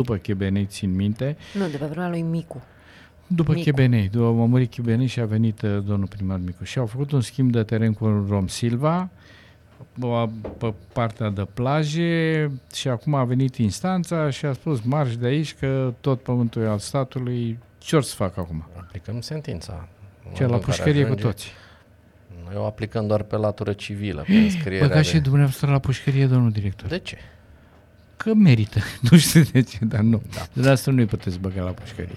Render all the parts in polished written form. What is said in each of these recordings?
după Chebenei, țin minte. Nu, de pe vremea lui Micu. După Chebenei, a murit Chebenei și a venit domnul primar Micu. Și au făcut un schimb de teren cu Rom Silva pe partea de plaje și acum a venit instanța și a spus marș de aici că tot pământul e al statului. Ce or să fac acum? Aplicăm sentința. Ce la pușcărie cu toți. Noi o aplicăm doar pe latură civilă, pe înscrierea. Băgați și dumneavoastră la pușcărie, domnul director. De ce? Că merită. Nu știu de ce, dar nu. Da. De asta nu-i puteți băga la pușcărie.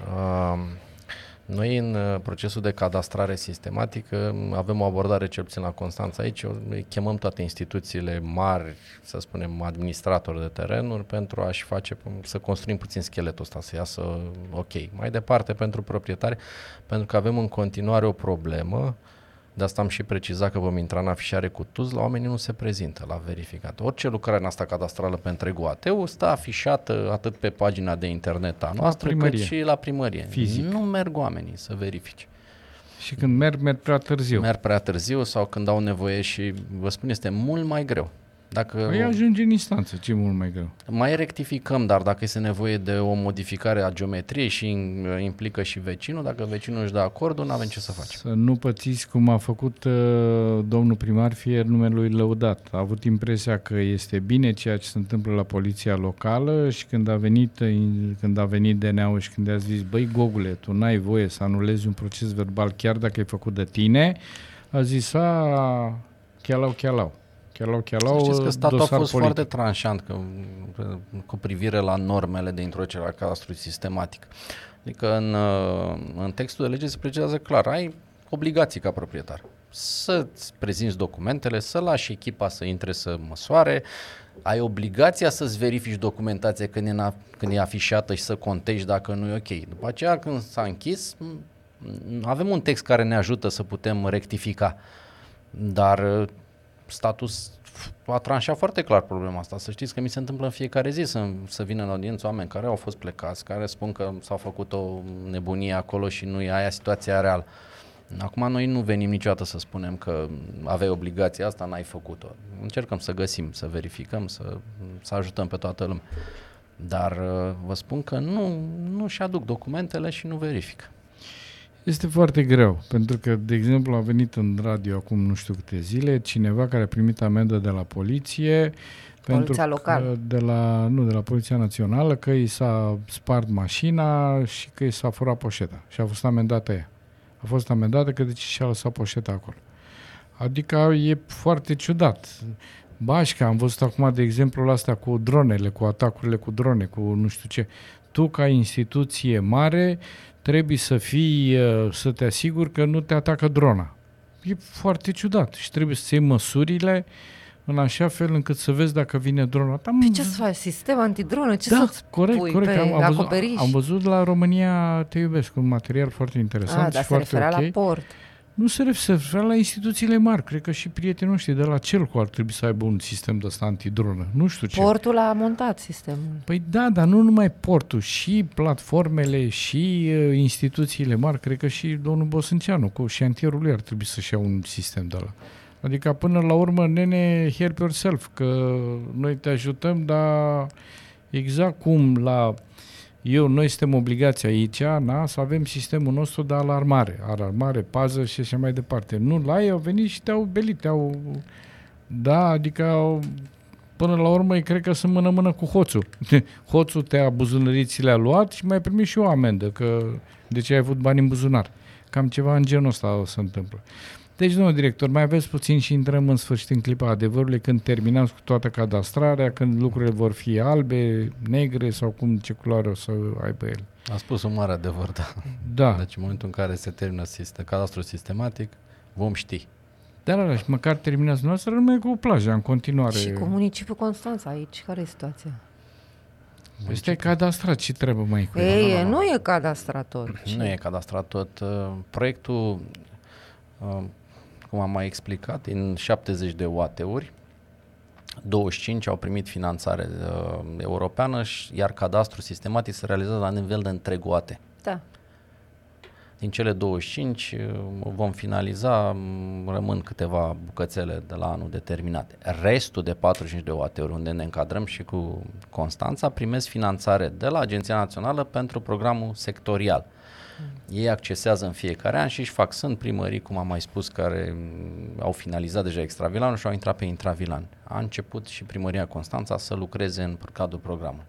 Noi în procesul de cadastrare sistematică avem o abordare, cel puțin la Constanța aici, chemăm toate instituțiile mari, să spunem administratori de terenuri, pentru a-și face, să construim puțin scheletul ăsta, să iasă ok. Mai departe pentru proprietari, pentru că avem în continuare o problemă, de asta am și precizat că vom intra în afișare cu TUZ, la oamenii nu se prezintă la verificat. Orice lucrare în asta cadastrală pe întregul ATU stă afișată atât pe pagina de internet a noastră, cât și la primărie. Fizic. Nu merg oamenii să verifice. Și când merg prea târziu. Merg prea târziu sau când au nevoie și, vă spun, este mult mai greu. Dacă păi ajunge în instanță, ce mult mai greu. Mai rectificăm, dar dacă este nevoie de o modificare a geometriei și implică și vecinul, dacă vecinul își dă acordul, nu avem ce să facem. Să nu pățiți cum a făcut domnul primar, fie numele lui lăudat. A avut impresia că este bine ceea ce se întâmplă la poliția locală și când a venit DNA-ul și când a zis, băi Gogule, tu n-ai voie să anulezi un proces verbal chiar dacă e făcut de tine, a zis, chealau. Să știți că statul a fost foarte tranșant cu privire la normele de introducere a cadastrului sistematic. Adică în textul de lege se precizează clar, ai obligații ca proprietar să-ți prezinți documentele, să lași echipa să intre să măsoare, ai obligația să-ți verifici documentația când e afișată și să contezi dacă nu e ok. După aceea, când s-a închis, avem un text care ne ajută să putem rectifica, dar statul a tranșat foarte clar problema asta. Să știți că mi se întâmplă în fiecare zi să vină în audiență oameni care au fost plecați, care spun că s-a făcut o nebunie acolo și nu e aia situația reală. Acum noi nu venim niciodată să spunem că aveai obligația asta, n-ai făcut-o. Încercăm să găsim, să verificăm, să ajutăm pe toată lumea. Dar vă spun că nu-și aduc documentele și nu verifică. Este foarte greu, pentru că, de exemplu, a venit în radio acum nu știu câte zile cineva care a primit amendă de la poliție Poliția locală. De la Poliția Națională, că i s-a spart mașina și că i s-a furat poșeta și a fost amendată ea. A fost amendată că de ce și-a lăsat poșeta acolo. Adică e foarte ciudat. Bașca, am văzut acum de exemplu asta cu dronele, cu atacurile cu drone, cu nu știu ce. Tu, ca instituție mare, trebuie să te asiguri că nu te atacă drona. E foarte ciudat și trebuie să iei măsurile în așa fel încât să vezi dacă vine drona ta. Pe ce să faci? Sistem antidronă? Ce da, să-ți corect. pe acoperiș? Am văzut la România Te iubesc, un material foarte interesant și foarte ok. Dar se referea la port. Nu se referă la instituțiile mari. Cred că și prietenii noștri de la Celco ar trebui să aibă un sistem de ăsta antidronă. Nu știu ce. Portul a montat sistemul. Păi da, dar nu numai portul, și platformele, și instituțiile mari. Cred că și domnul Bosânceanu cu șantierul lui ar trebui să-și ia un sistem de ăla. Adică până la urmă, nene, help yourself, că noi te ajutăm, dar exact cum noi suntem obligați aici, să avem sistemul nostru de alarmare, pază și așa mai departe. Nu, la ei au venit și te-au belit, adică până la urmă, cred că sunt mână-mână cu hoțul. Hoțul te-a buzunărit, ți le-a luat și mai primi și o amendă, că de ce ai avut bani în buzunar. Cam ceva în genul ăsta se întâmplă. Deci, domnul director, mai aveți puțin și intrăm în sfârșit în clipa adevărului, când terminăm cu toată cadastrarea, când lucrurile vor fi albe, negre sau ce culoare o să aibă ele. A spus un mare adevăr, da. Deci în momentul în care se termină cadastrul sistematic, vom ști. Da, și măcar terminați noastră, rămâne cu plaja în continuare. Și cu municipiul Constanța aici, care e situația? Este cadastrat, ce trebuie mai cu el? Nu e cadastrat tot. Nu e cadastrat tot. Proiectul, cum am mai explicat, în 70 de UAT-uri, 25 au primit finanțare europeană, iar cadastrul sistematic se realizează la nivel de întreg UAT. Da. Din cele 25 vom finaliza, rămân câteva bucățele de la anul determinate. Restul de 45 de OAT-uri unde ne încadrăm și cu Constanța primesc finanțare de la Agenția Națională pentru programul sectorial. Ei accesează în fiecare an și își fac, sunt primării, cum am mai spus, care au finalizat deja extravilanul și au intrat pe intravilan. A început și primăria Constanța să lucreze în cadrul programului.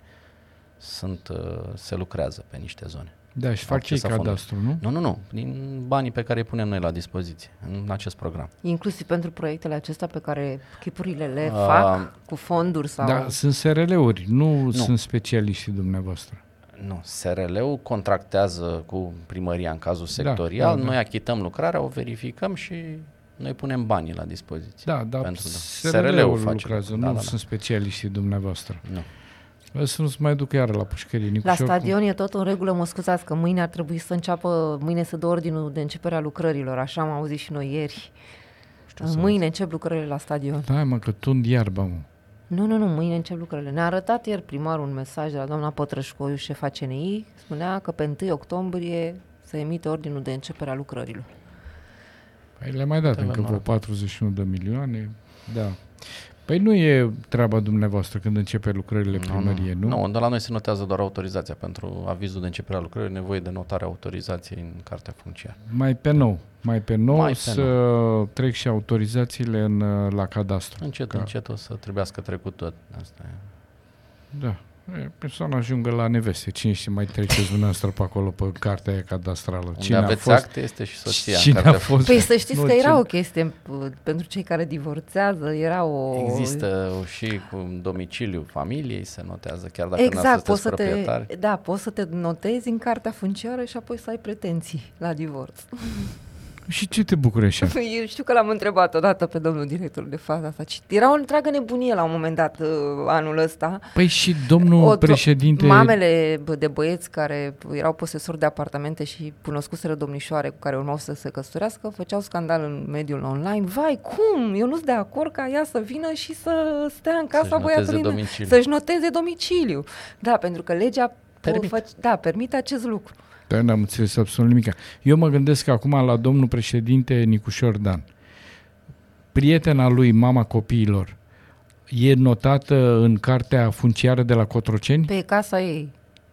Se lucrează pe niște zone. Da, și fac cei cadastru, nu? Nu, din banii pe care îi punem noi la dispoziție în acest program. Inclusiv pentru proiectele acestea pe care chipurile le fac cu fonduri sau... Da, sunt SRL-uri, nu sunt specialiștii dumneavoastră. Nu, SRL-ul contractează cu primăria în cazul sectorial, noi achităm lucrarea, o verificăm și noi punem banii la dispoziție. Da, SRL-ul lucrează, nu sunt specialiștii dumneavoastră. Nu. Să nu-ți mai duc iară la pușcărie, Nicușor. La stadion e tot în regulă, mă scuzați, că mâine ar trebui să înceapă, mâine să dă ordinul de începere a lucrărilor, așa am auzit și noi ieri. Mâine încep lucrările la stadion. Da, mă, că tund iarba, mă. Nu, mâine încep lucrările. Ne-a arătat ieri primarul un mesaj de la doamna Pătrășcoiu, șefa CNI, spunea că pe 1 octombrie se emite ordinul de începere a lucrărilor. Păi le-a mai dat încă vreo 41 de milioane, da. Păi nu e treaba dumneavoastră când începe lucrările primăriei, nu? Nu, de la noi se notează doar autorizația. Pentru avizul de începere a lucrării nevoie de notarea autorizației în cartea funciară. Mai pe nou trec și autorizațiile la cadastru. Încet o să trebuiască trecut tot. Asta e. Da. Persoana ajungă la neveste. Cine știe, mai treceți dumneavoastră pe acolo pe cartea aia cadastrală. Unde aveți acte este și soția. Cine a fost? Păi să știți că era o chestie pentru cei care divorțează, era o... Există și cu domiciliu familiei se notează, chiar dacă nu sunteți proprietari. Da, poți să te notezi în cartea funciară și apoi să ai pretenții la divorț. Și ce te bucuri așa? Eu știu că l-am întrebat odată pe domnul director de faza asta. Era o întreagă nebunie la un moment dat anul ăsta. Păi și domnul președinte... Mamele de băieți care erau posesori de apartamente și cunoscuseră domnișoare cu care urmau să se căsătorească, făceau scandal în mediul online. Vai, cum? Eu nu sunt de acord ca ea să vină și să stea în casa băiatului. Să-și noteze domiciliu. Da, pentru că legea permite acest lucru. Dar n-am înțeles absolut nimic. Eu mă gândesc acum la domnul președinte Nicușor Dan. Prietena lui, mama copiilor, e notată în cartea funciară de la Cotroceni? Pe casa ei.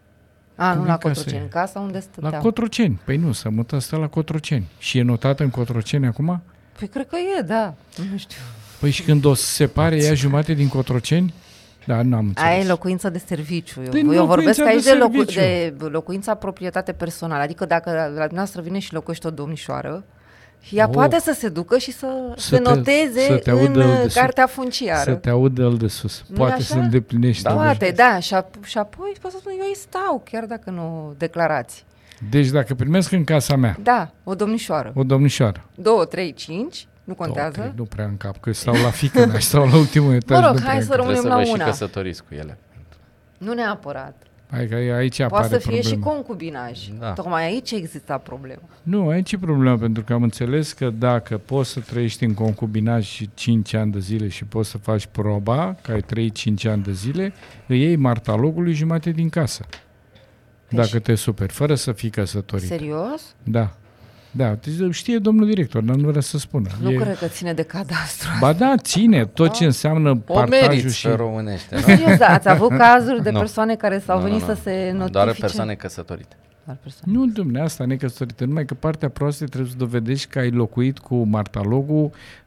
Nu la Cotroceni, casa unde stătea. La Cotroceni. Păi nu, s-a mutat, stă la Cotroceni. Și e notată în Cotroceni acum? Păi cred că e, da. Nu știu. Păi și când o să se separe, ia jumate din Cotroceni? Da, n-am înțeles. Aia e locuință de serviciu. Eu vorbesc aici de locuința proprietate personală. Adică dacă la dumneavoastră vine și locuiește o domnișoară, ea poate să se ducă și să se noteze în cartea funciară. Să te audă el de sus. Poate să îndeplinești. Poate, da. Și apoi poți să spun, eu îi stau, chiar dacă nu declarați. Deci dacă primesc în casa mea. Da, o domnișoară. 2, 3, 5... Nu contează? Nu prea în cap, că stau la fiică mea, stau la ultimul etaj. Mă rog, hai să rămânem la una. Trebuie să vă și căsătoriți cu ele. Nu neapărat. Aici apare poate să fie problema. Și concubinaj. Da. Tocmai aici exista problema. Nu, aici e problema, pentru că am înțeles că dacă poți să trăiești în concubinaj și 5 ani de zile și poți să faci proba, că ai trăit 5 ani de zile, îi iei martalogului jumate din casă. Dacă te superi, fără să fii căsătorit. Serios? Da. Da, știe domnul director, dar nu vrea să spună. Nu cred că ține de cadastru. Ba da, ține tot ce înseamnă partajul și... pe românește. Serios, ați avut cazuri de persoane care s-au venit să se notifice? Doar persoane căsătorite. Nu, dom'le, asta necăsătorită, numai că partea proastă trebuie să dovedești că ai locuit cu martalogul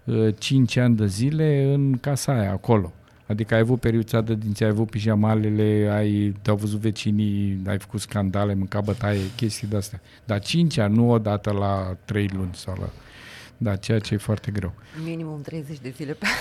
5 ani de zile în casa aia, acolo. Adică ai avut periuța de dinți, ai avut pijamalele, te-au văzut vecinii, ai făcut scandale, mâncat bătaie, chestii de-astea. Dar 5 ani, nu odată la 3 luni sau la... Da, ceea ce e foarte greu. Minimum 30 de zile pe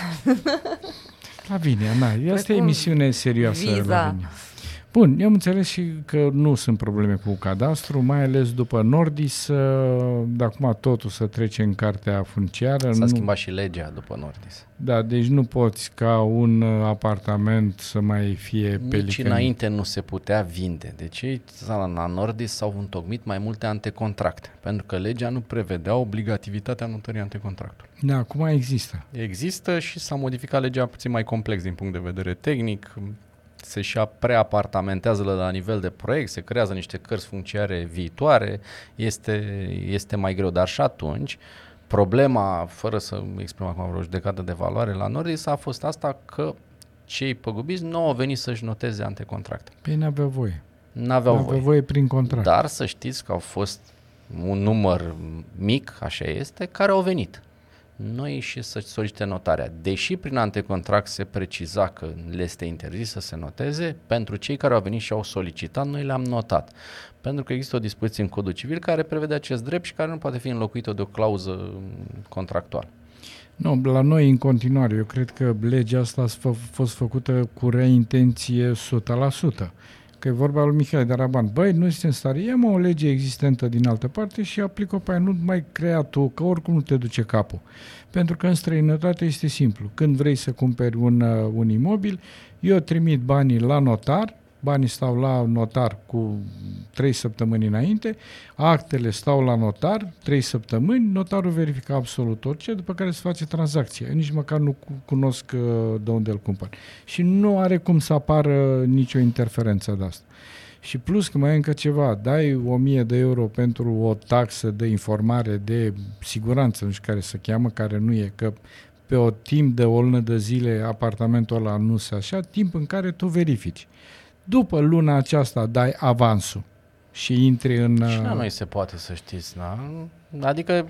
Lavinia, asta e emisiune serioasă, Lavinia. Bun, eu am înțeles și că nu sunt probleme cu cadastru, mai ales după Nordis, de acum totul să trece în cartea funciară. S-a schimbat și legea după Nordis. Da, deci nu poți ca un apartament să mai fie pelican. Nici înainte nu se putea vinde. Deci ei la Nordis s-au întocmit mai multe antecontracte, pentru că legea nu prevedea obligativitatea notării antecontractului. Da, acum există. Există și s-a modificat legea puțin mai complex din punct de vedere tehnic. se și preapartamentează la nivel de proiect, se creează niște cărți funciare viitoare, este mai greu. Dar și atunci, problema, fără să exprim acum vreo judecată de valoare la Nordis, a fost asta că cei păgubiți nu au venit să-și noteze antecontracte. Păi n-aveau voie. N-aveau voie prin contract. Dar să știți că au fost un număr mic, așa este, care au venit. Noi și să-și solicite notarea. Deși prin antecontract se preciza că le este interzis să se noteze, pentru cei care au venit și au solicitat, noi le-am notat. Pentru că există o dispoziție în Codul Civil care prevede acest drept și care nu poate fi înlocuită de o clauză contractuală. Nu, la noi în continuare, eu cred că legea asta a fost făcută cu rea intenție 100%. Că e vorba lui Mihai Daraban. Băi, nu este în stare, ia o lege existentă din altă parte și aplică-o pe aia, nu mai crea tu, că oricum nu te duce capul. Pentru că în străinătate este simplu. Când vrei să cumperi un imobil, eu trimit banii la notar, banii stau la notar cu 3 săptămâni înainte, actele stau la notar 3 săptămâni, notarul verifică absolut orice, după care se face tranzacția. Eu nici măcar nu cunosc de unde îl cumpăr. Și nu are cum să apară nicio interferență de asta. Și plus că mai e încă ceva, dai 1000 de euro pentru o taxă de informare de siguranță, nu știu care se cheamă, care nu e, că pe o timp de o lună de zile apartamentul ăla nu se așa, timp în care tu verifici. După luna aceasta dai avansul și intri în... Și la noi se poate, să știți, da? Adică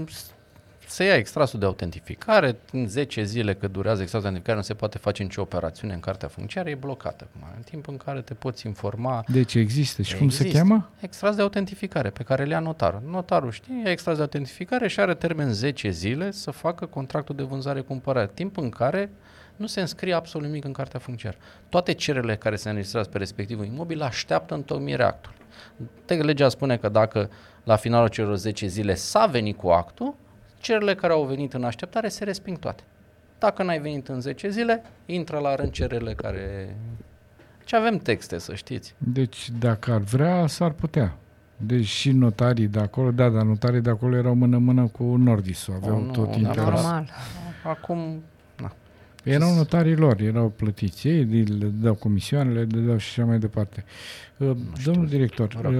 se ia extrasul de autentificare, în 10 zile cât durează extrasul de autentificare nu se poate face nicio operațiune în cartea funciară, e blocată. În timp în care te poți informa... Deci există. Și cum se cheamă? Extras de autentificare, pe care le ia notarul. Notarul știe, ia extras de autentificare și are termen 10 zile să facă contractul de vânzare-cumpărare, timp în care nu se înscrie absolut nimic în cartea funciară. Toate cererile care se înregistrează pe respectivul imobil așteaptă întocmirea actului. Legea spune că dacă la finalul celor 10 zile s-a venit cu actul, cererile care au venit în așteptare se resping toate. Dacă n-ai venit în 10 zile, intră la rând cererile care... Ce avem texte, să știți. Deci dacă ar vrea, s-ar putea. Deci și notarii de acolo, dar notarii de acolo erau mână-mână cu Nordis, aveau tot interes. Normal. Acum... Erau notarii lor, erau plătiți ei, le dau comisioanele, le dau și așa mai departe. Domnul director,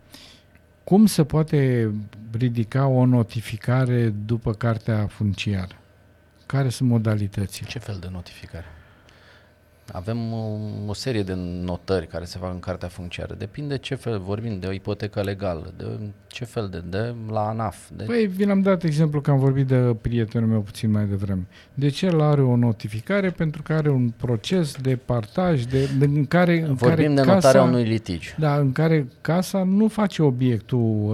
cum se poate ridica o notificare după cartea funciară? Care sunt modalitățile? Ce fel de notificare? Avem o serie de notări care se fac în cartea funciară. Depinde ce fel, vorbim de o ipotecă legală, de ce fel de la ANAF. Păi, vi l-am dat exemplu că am vorbit de prietenul meu puțin mai devreme. Deci el are o notificare pentru că are un proces de partaj în care vorbim de notarea unui litigiu. Da, în care casa nu face obiectul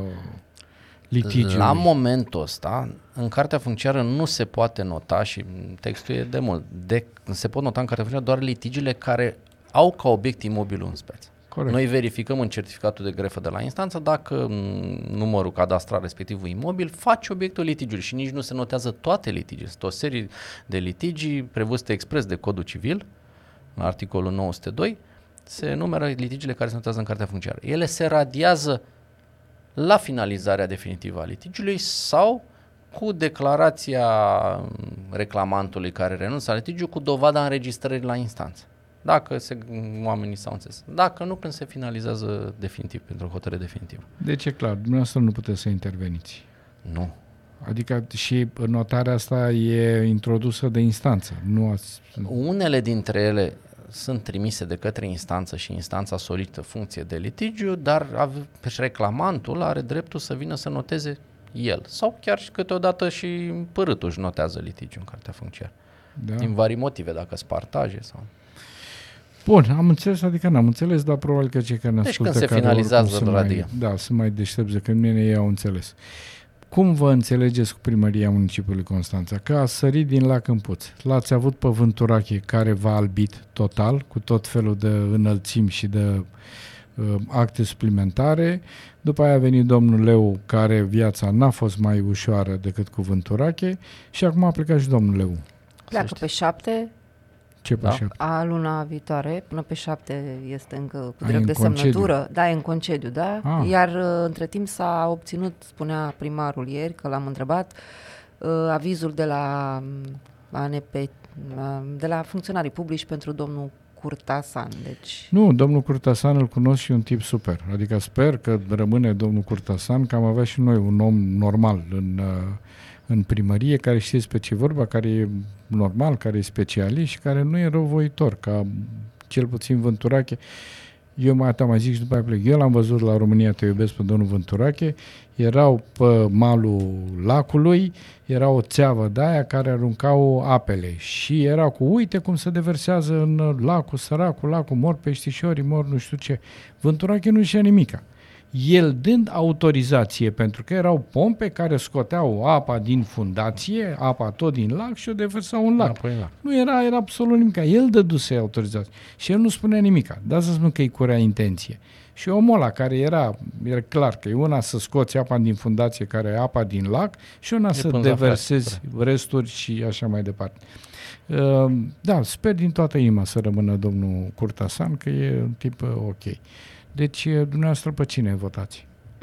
litigiului. La momentul ăsta, în cartea funciară nu se poate nota, și textul e de mult, se pot nota în cartea funciară doar litigiile care au ca obiect imobilul în speță. Corect. Noi verificăm în certificatul de grefă de la instanță dacă numărul cadastral respectivul imobil face obiectul litigiului și nici nu se notează toate litigiile. Sunt o serie de litigii prevăzute expres de Codul Civil, în articolul 902, se numeră litigiile care se notează în cartea funciară. Ele se radiază la finalizarea definitivă a litigiului sau cu declarația reclamantului care renunță la litigiu cu dovada înregistrării la instanță. Dacă oamenii s-au înțeles. Dacă nu, când se finalizează definitiv, pentru o hotărâre definitivă. Deci e clar, dumneavoastră nu puteți să interveniți. Nu. Adică și notarea asta e introdusă de instanță. Unele dintre ele sunt trimise de către instanță și instanța solicită funcție de litigiu, dar reclamantul are dreptul să vină să noteze el. Sau chiar și câteodată și părâtul își notează litigiu în cartea funciară. Da. Din vari motive, dacă sunt partaje sau... Bun, am înțeles, adică n-am înțeles, dar probabil că cei care ne ascultă... Deci când se finalizează radia. Da, sunt mai deștepți decât mine, ei au înțeles. Cum vă înțelegeți cu primăria municipiului Constanța? Că a sărit din lac în puț. L-ați avut pe Vânturache care v-a albit total, cu tot felul de înălțimi și de acte suplimentare. După aia a venit domnul Leu, care viața n-a fost mai ușoară decât cu Vânturache, și acum a plecat și domnul Leu. Pleacă pe 7. Ce pe 7? A luna viitoare, până pe 7 este încă cu drept de semnătură. Da, e în concediu, da? Iar între timp s-a obținut, spunea primarul ieri, că l-am întrebat, avizul de la ANP, de la funcționarii publici pentru domnul Curtasan. Deci... Nu, domnul Curtasan îl cunosc și un tip super. Adică sper că rămâne domnul Curtasan, că am avea și noi un om normal în primărie, care știe despre ce vorba, care e normal, care e specialist și care nu e răuvoitor, ca cel puțin Vânturache. Eu mai zic și după aia plec. Eu l-am văzut la România Te iubesc pe domnul Vânturache, erau pe malul lacului, era o țeavă de aia care aruncau apele și era cu uite cum se deversează în lacul, săracul, lacul, mor peștișorii, mor nu știu ce. Vânturache nu știa nimica. El dând autorizație, pentru că erau pompe care scoteau apa din fundație, apa tot din lac și o deversau în lac. Nu era absolut nimic. El dăduse autorizație. Și el nu spunea nimic. Da, să spun că îi curea intenție. Și omul ăla care era clar că e una să scoți apa din fundație, care e apa din lac, și una să deversezi resturi și așa mai departe. Da, sper din toată inima să rămână domnul Curtasan, că e un tip ok. Deci, dumneavoastră, pe cine votați?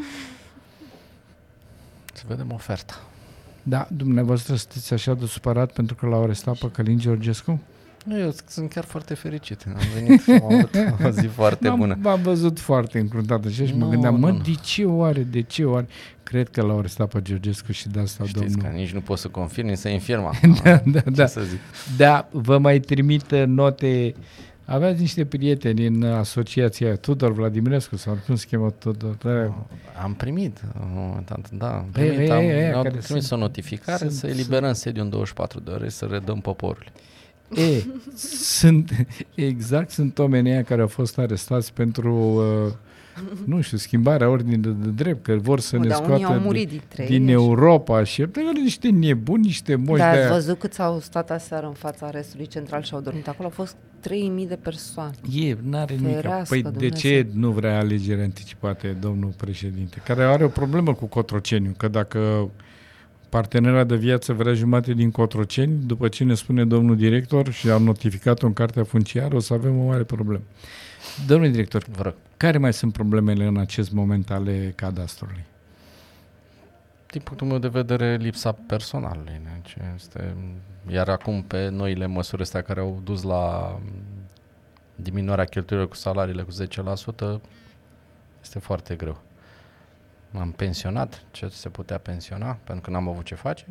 Să vedem oferta. Da, dumneavoastră sunteți așa de supărat pentru că l-au arestat pe Călin Georgescu? Nu, eu sunt chiar foarte fericit. Am venit și am avut o zi foarte bună. M-am văzut foarte încruntat așa și mă gândeam, de ce oare? Cred că l-au arestat pe Georgescu și de asta, știți domnul... că nici nu pot să confirm, nici să infirm. Da. Da, vă mai trimit note... Aveați niște prieteni în asociația Tudor Vladimirescu sau cum se cheamă Tudor? Am primit în momentan, da. Am trimis o notificare să eliberăm sediul în 24 de ore, să redăm poporul. Sunt oamenii care au fost arestați pentru nu știu, schimbarea ordinii de drept, că vor să ne scoată din Europa și niște nebuni, niște moși. Dar ați văzut cât s-au stat aseară în fața arestului central și au dormit acolo? Au fost 3.000 de persoane. N-are nimic. Păi Dumnezeu. De ce nu vrea alegeri anticipate, domnul președinte? Care are o problemă cu Cotroceniu, că dacă partenera de viață vrea jumate din Cotroceni, după ce ne spune domnul director și am notificat-o în cartea funciară, o să avem o mare problemă. Domnule director, care mai sunt problemele în acest moment ale cadastrului? Din punctul meu de vedere, lipsa personalului. Iar acum pe noile măsuri astea care au dus la diminuarea cheltuielor cu salariile cu 10%, este foarte greu. M-am pensionat, ce se putea pensiona, pentru că n-am avut ce face.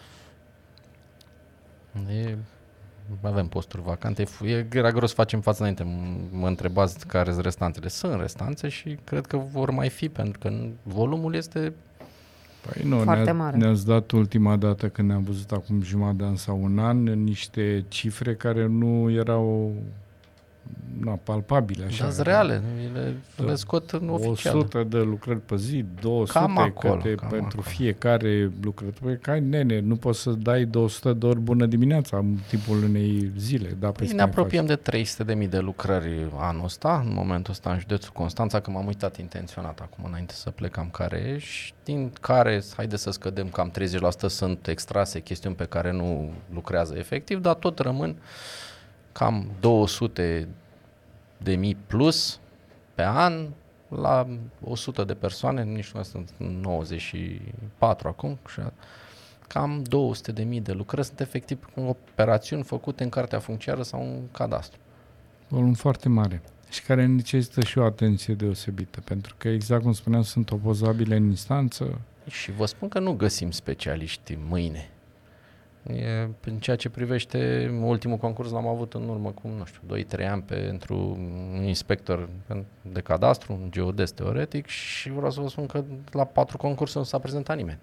Avem posturi vacante. Era greu să facem față înainte. Mă întrebați care sunt restanțele. Sunt restanțe și cred că vor mai fi, pentru că volumul este foarte mare. Ne-ați dat ultima dată când ne-am văzut acum jumătate de an sau un an niște cifre care nu erau palpabile. Așa, dar reale. Le scot în oficial. 100 de lucrări pe zi, 200 pentru fiecare lucrător. Nu poți să dai 200 de ori bună dimineața în timpul unei zile. Ne apropiem de 300.000 de lucrări anul ăsta, în momentul ăsta în județul Constanța, că m-am uitat intenționat acum înainte să plecam care e, și din care, haideți să scădem, cam 30% sunt extrase, chestiuni pe care nu lucrează efectiv, dar tot rămân cam 200.000 plus pe an la 100 de persoane, nici nu sunt 94 acum, cam 200.000 de lucrări sunt efectiv operațiuni făcute în cartea funciară sau în cadastru. Volum foarte mare și care necesită și o atenție deosebită, pentru că, exact cum spuneam, sunt opozabile în instanță. Și vă spun că nu găsim specialiști mâine. În ceea ce privește ultimul concurs l-am avut în urmă cu, 2-3 ani pentru un inspector de cadastru, un geodez teoretic, și vreau să vă spun că la 4 concursuri nu s-a prezentat nimeni.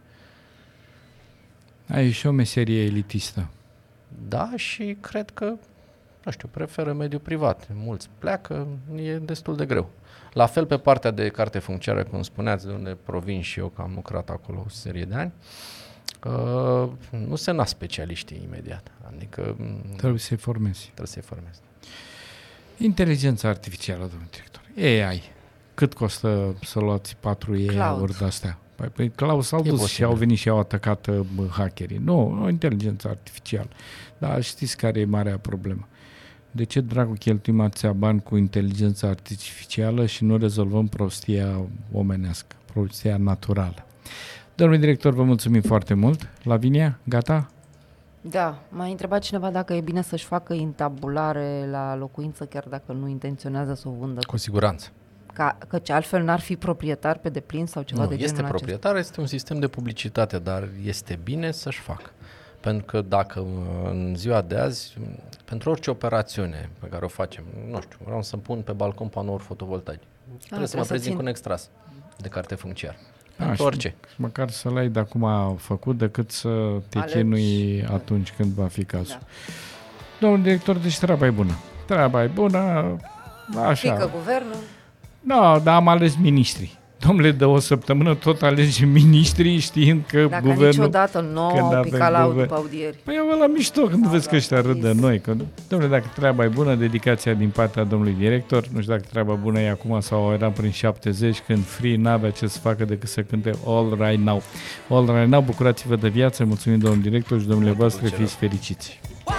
E și o meserie elitistă. Da, și cred că, preferă mediul privat. Mulți pleacă, e destul de greu. La fel pe partea de carte funciară, cum spuneați, de unde provin și eu, că am lucrat acolo o serie de ani, nu se nasc specialiștii imediat. Adică trebuie să-i formezi. Inteligența artificială, domnule director. AI. Cât costă să luați 4 AI-uri de-astea? Păi Cloud s-au dus și au venit și au atacat hackerii. Nu, inteligența artificială. Dar știți care e marea problemă? De ce dracu cheltuim atâția bani cu inteligența artificială și nu rezolvăm prostia omenească, prostia naturală? Domnule director, vă mulțumim foarte mult. Lavinia, gata? Da, m-a întrebat cineva dacă e bine să-și facă intabulare la locuință, chiar dacă nu intenționează să o vândă. Cu siguranță. Căci altfel n-ar fi proprietar pe deplin sau ceva de genul acesta. Nu, este proprietar, este un sistem de publicitate, dar este bine să-și facă. Pentru că dacă în ziua de azi, pentru orice operațiune pe care o facem, nu știu, vreau să pun pe balcon panouri fotovoltaice, trebuie să mă prezint cu un extras de carte funciară. Pentru orice. Măcar să l-ai de acum făcut decât să te chinui atunci când va fi cazul. Da. Domnul director, deci treaba e bună. Treaba e bună, așa. Pică guvernul. Da, dar am ales miniștri. Domnule, de o săptămână tot alegem miniștrii știind că dacă guvernul... niciodată nu au picat la după audieri. Păi eu la mișto când vezi că ăștia râd de noi. Că, domnule, dacă treaba e bună, dedicația din partea domnului director, nu știu dacă treaba bună e acum sau era prin 70, când Free n-avea ce să facă decât să cânte All Right Now. All Right Now, bucurați-vă de viață, mulțumim domnul director și domnule voastre, fiți fericiți.